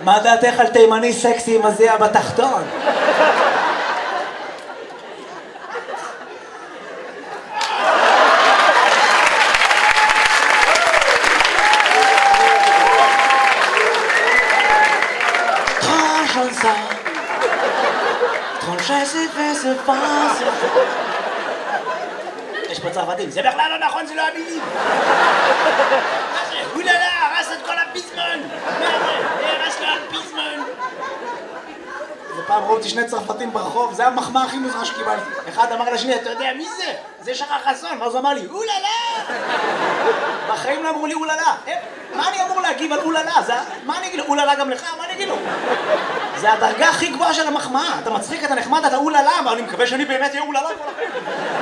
מה דעתך על תימני סקסי עם הזיע בתחתון? יש פה צרפתים, זה בכלל לא נכון, זה לא המילים. מה זה? אוללה, הרס את כל הפיזמון. מה זה? הרס כל הפיזמון. זה פעם ראיתי שני צרפתים ברחוב, זה המחמאה הכי מוזרה שקיבלתי. אחד אמר לשני, אתה יודע מי זה? זה שחר חסון. ואז הוא אמר לי, אוללה! בחיים לא אמרו לי אוללה. מה אני אמור להגיב על אוללה? מה אני אגיד לו? אוללה גם לך? מה אני אגיד לו? זה הדרגה הכי גבוהה של המחמאה. אתה מצחיק, אתה נחמד, אתה אוללה, אבל אני מקווה שאני באמת אהיה אוללה.